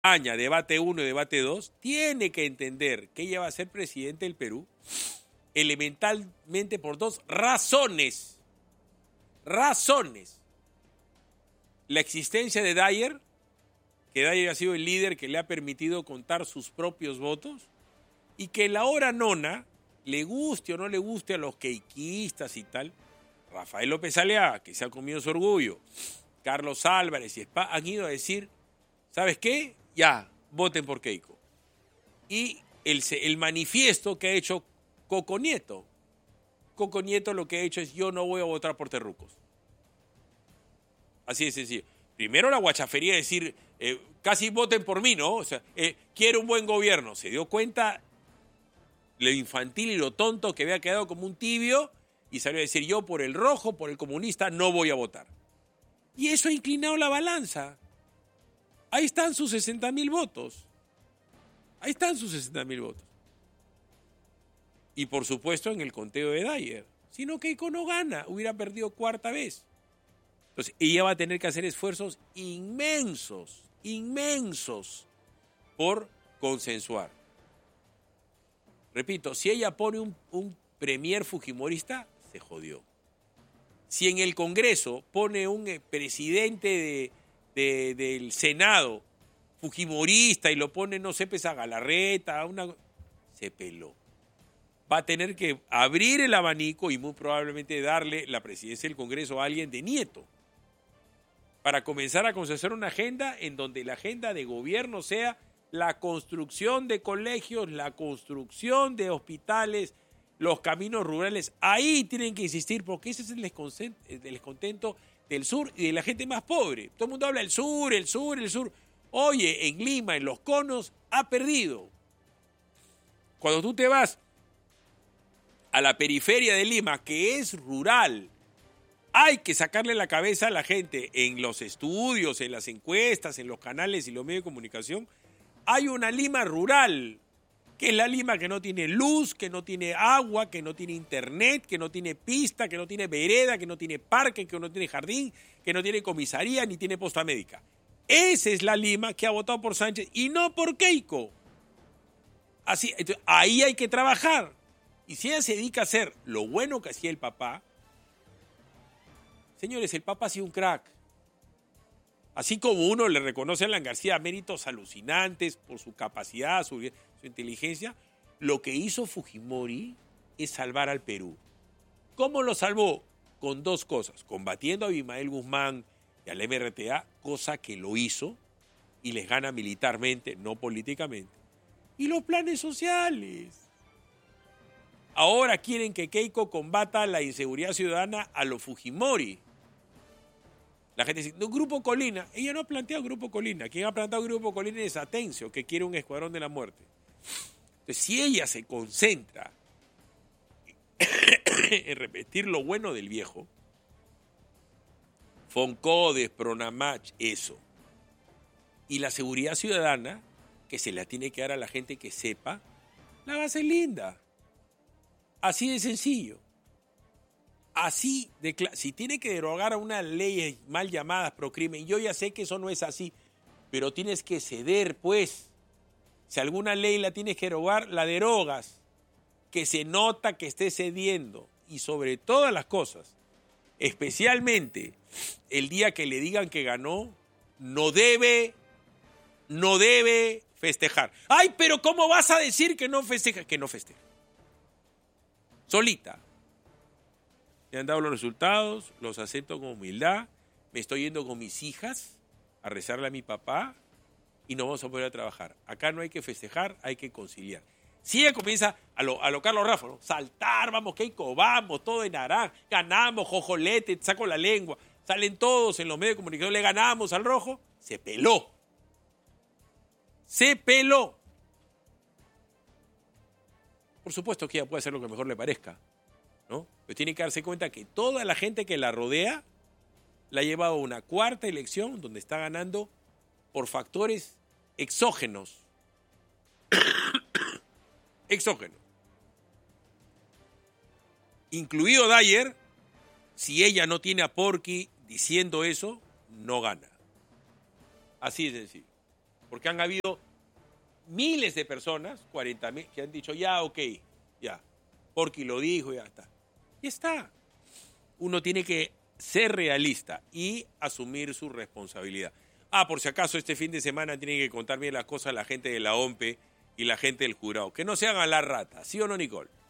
debate 1 y debate 2, tiene que entender que ella va a ser presidente del Perú elementalmente por 2 razones. La existencia de Dyer, que Dyer ha sido el líder que le ha permitido contar sus propios votos, y que la hora nona, le guste o no le guste a los queiquistas y tal, Rafael López Aliaga, que se ha comido su orgullo, Carlos Álvarez y Spa, han ido a decir, ¿sabes qué? Ya, voten por Keiko. Y el manifiesto que ha hecho Coco Nieto. Coco Nieto lo que ha hecho es, yo no voy a votar por terrucos. Así de sencillo. Primero la guachafería de decir, casi voten por mí, ¿no? O sea, quiero un buen gobierno. Se dio cuenta lo infantil y lo tonto que había quedado como un tibio y salió a decir, yo por el rojo, por el comunista, no voy a votar. Y eso ha inclinado la balanza. Ahí están sus 60.000 votos. Y por supuesto en el conteo de Dyer. Si no, Keiko no gana, hubiera perdido 4ª vez. Entonces ella va a tener que hacer esfuerzos inmensos por consensuar. Repito, si ella pone un premier fujimorista, se jodió. Si en el Congreso pone un presidente del Senado fujimorista y lo pone, no sé, pues a Galarreta, se peló. Va a tener que abrir el abanico y muy probablemente darle la presidencia del Congreso a alguien de Nieto para comenzar a consensuar una agenda en donde la agenda de gobierno sea la construcción de colegios, la construcción de hospitales, los caminos rurales. Ahí tienen que insistir porque ese es el descontento del sur y de la gente más pobre. Todo el mundo habla del sur, el sur. Oye, en Lima, en Los Conos, ha perdido. Cuando tú te vas a la periferia de Lima, que es rural, hay que sacarle la cabeza a la gente en los estudios, en las encuestas, en los canales y los medios de comunicación. Hay una Lima rural, que es la Lima que no tiene luz, que no tiene agua, que no tiene internet, que no tiene pista, que no tiene vereda, que no tiene parque, que no tiene jardín, que no tiene comisaría ni tiene posta médica. Esa es la Lima que ha votado por Sánchez y no por Keiko. Así, entonces, ahí hay que trabajar. Y si ella se dedica a hacer lo bueno que hacía el papá, señores, el papá ha sido un crack. Así como uno le reconoce a Alan García méritos alucinantes por su capacidad, su inteligencia, lo que hizo Fujimori es salvar al Perú. ¿Cómo lo salvó? Con 2 cosas, combatiendo a Abimael Guzmán y al MRTA, cosa que lo hizo y les gana militarmente, no políticamente. Y los planes sociales. Ahora quieren que Keiko combata la inseguridad ciudadana a lo Fujimori. La gente dice, no, Grupo Colina. Ella no ha planteado Grupo Colina. Quien ha planteado Grupo Colina es Atencio, que quiere un escuadrón de la muerte. Entonces, si ella se concentra en repetir lo bueno del viejo, Foncodes, Pronamach, eso, y la seguridad ciudadana, que se la tiene que dar a la gente que sepa, la va a hacer linda. Así de sencillo. Así de claro. Si tiene que derogar a unas leyes mal llamadas pro crimen, yo ya sé que eso no es así, pero tienes que ceder, pues. Si alguna ley la tienes que derogar, la derogas. Que se nota que esté cediendo. Y sobre todas las cosas, especialmente el día que le digan que ganó, no debe festejar. Ay, pero ¿cómo vas a decir que no festeja? Que no festeja. Solita. Me han dado los resultados, los acepto con humildad, me estoy yendo con mis hijas a rezarle a mi papá y nos vamos a poner a trabajar. Acá no hay que festejar, hay que conciliar. Si ella comienza a lo Carlos Rafa, ¿no? Saltar, vamos Keiko, vamos, todo de naranja, ganamos, jojolete, saco la lengua, salen todos en los medios de comunicación, le ganamos al rojo, se peló. Se peló. Por supuesto que ella puede hacer lo que mejor le parezca, ¿no? Pero tiene que darse cuenta que toda la gente que la rodea la ha llevado a una 4ª elección donde está ganando por factores exógenos. Exógenos. Incluido Dyer, si ella no tiene a Porky diciendo eso, no gana. Así de sencillo. Porque han habido miles de personas, 40.000, que han dicho, ya, ok, ya. Porky lo dijo, ya está. Y está. Uno tiene que ser realista y asumir su responsabilidad. Por si acaso, este fin de semana tienen que contar bien las cosas la gente de la OMPE y la gente del jurado. Que no se hagan la rata, ¿sí o no, Nicole?